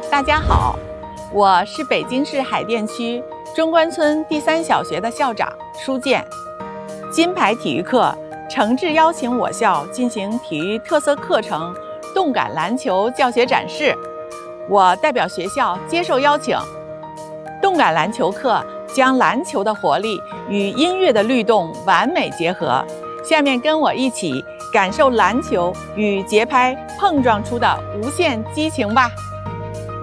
大家好，我是北京市海淀区中关村第3小学的校长舒建。金牌体育课诚挚邀请我校进行体育特色课程动感篮球教学展示，我代表学校接受邀请。动感篮球课将篮球的活力与音乐的律动完美结合，下面跟我一起感受篮球与节拍碰撞出的无限激情吧。